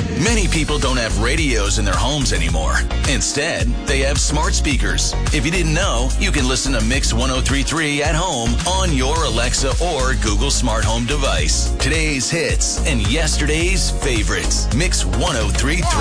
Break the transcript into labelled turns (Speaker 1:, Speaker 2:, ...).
Speaker 1: Many people don't have radios in their homes anymore. Instead, they have smart speakers. If you didn't know, you can listen to Mix 103.3 at home on your Alexa or Google Smart Home device. Today's hits and yesterday's favorites. Mix 103.3.